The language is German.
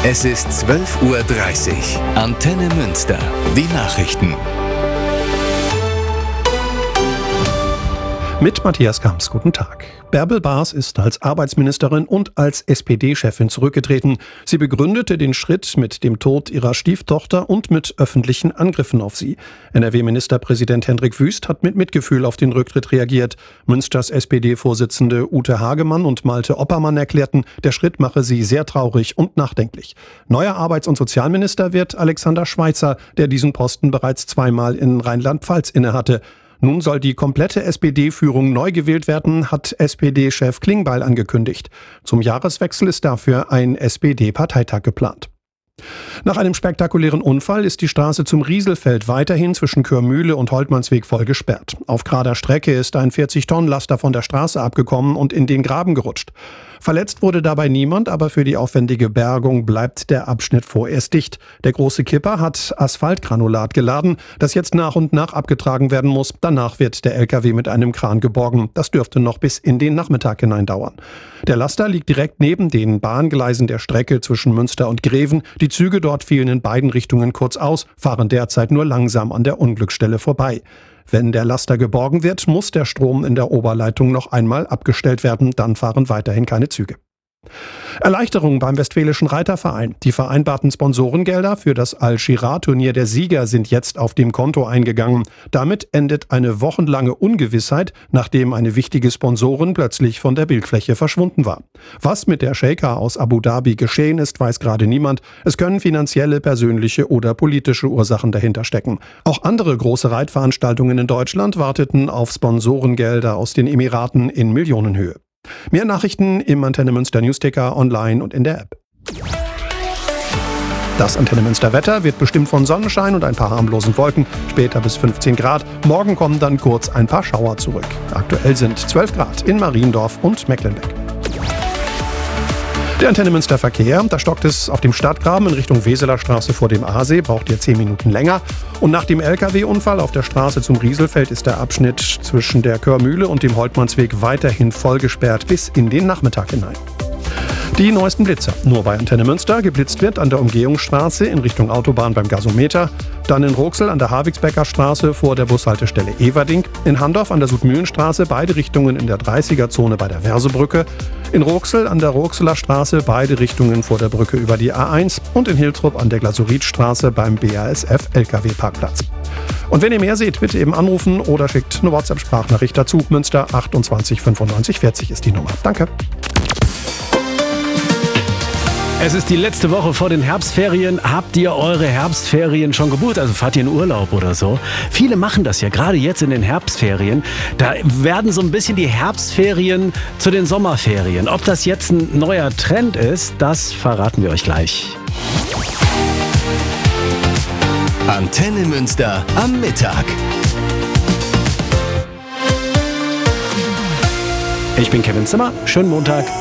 Es ist 12:30 Uhr. Antenne Münster. Die Nachrichten. Mit Matthias Kamps, guten Tag. Bärbel Baas ist als Arbeitsministerin und als SPD-Chefin zurückgetreten. Sie begründete den Schritt mit dem Tod ihrer Stieftochter und mit öffentlichen Angriffen auf sie. NRW-Ministerpräsident Hendrik Wüst hat mit Mitgefühl auf den Rücktritt reagiert. Münsters SPD-Vorsitzende Ute Hagemann und Malte Oppermann erklärten, der Schritt mache sie sehr traurig und nachdenklich. Neuer Arbeits- und Sozialminister wird Alexander Schweitzer, der diesen Posten bereits zweimal in Rheinland-Pfalz innehatte. Nun soll die komplette SPD-Führung neu gewählt werden, hat SPD-Chef Klingbeil angekündigt. Zum Jahreswechsel ist dafür ein SPD-Parteitag geplant. Nach einem spektakulären Unfall ist die Straße zum Rieselfeld weiterhin zwischen Kürmühle und Holtmannsweg voll gesperrt. Auf gerader Strecke ist ein 40-Tonnen-Laster von der Straße abgekommen und in den Graben gerutscht. Verletzt wurde dabei niemand, aber für die aufwendige Bergung bleibt der Abschnitt vorerst dicht. Der große Kipper hat Asphaltgranulat geladen, das jetzt nach und nach abgetragen werden muss. Danach wird der LKW mit einem Kran geborgen. Das dürfte noch bis in den Nachmittag hinein dauern. Der Laster liegt direkt neben den Bahngleisen der Strecke zwischen Münster und Greven. Die Züge dort fielen in beiden Richtungen kurz aus, fahren derzeit nur langsam an der Unglücksstelle vorbei. Wenn der Laster geborgen wird, muss der Strom in der Oberleitung noch einmal abgestellt werden, dann fahren weiterhin keine Züge. Erleichterung beim Westfälischen Reiterverein. Die vereinbarten Sponsorengelder für das Al-Shirah-Turnier der Sieger sind jetzt auf dem Konto eingegangen. Damit endet eine wochenlange Ungewissheit, nachdem eine wichtige Sponsorin plötzlich von der Bildfläche verschwunden war. Was mit der Sheikha aus Abu Dhabi geschehen ist, weiß gerade niemand. Es können finanzielle, persönliche oder politische Ursachen dahinter stecken. Auch andere große Reitveranstaltungen in Deutschland warteten auf Sponsorengelder aus den Emiraten in Millionenhöhe. Mehr Nachrichten im Antenne Münster Newsticker, online und in der App. Das Antenne Münster Wetter wird bestimmt von Sonnenschein und ein paar harmlosen Wolken, später bis 15 Grad. Morgen kommen dann kurz ein paar Schauer zurück. Aktuell sind 12 Grad in Mariendorf und Mecklenbeck. Der Antenne Münster Verkehr, da stockt es auf dem Stadtgraben in Richtung Weseler Straße vor dem Aasee, braucht ihr 10 Minuten länger. Und nach dem LKW-Unfall auf der Straße zum Rieselfeld ist der Abschnitt zwischen der Kürmühle und dem Holtmannsweg weiterhin voll gesperrt bis in den Nachmittag hinein. Die neuesten Blitzer. Nur bei Antenne Münster. Geblitzt wird an der Umgehungsstraße in Richtung Autobahn beim Gasometer. Dann in Roxel an der Havigsbecker Straße vor der Bushaltestelle Everding. In Handorf an der Südmühlenstraße beide Richtungen in der 30er-Zone bei der Versebrücke. In Roxel an der Roxeler Straße beide Richtungen vor der Brücke über die A1. Und in Hiltrup an der Glasuritstraße beim BASF LKW-Parkplatz. Und wenn ihr mehr seht, bitte eben anrufen oder schickt eine WhatsApp-Sprachnachricht dazu. Münster 28 95 40 ist die Nummer. Danke. Es ist die letzte Woche vor den Herbstferien. Habt ihr eure Herbstferien schon gebucht? Also fahrt ihr in Urlaub oder so? Viele machen das ja, gerade jetzt in den Herbstferien. Da werden so ein bisschen die Herbstferien zu den Sommerferien. Ob das jetzt ein neuer Trend ist, das verraten wir euch gleich. Antenne Münster am Mittag. Ich bin Kevin Zimmer. Schönen Montag.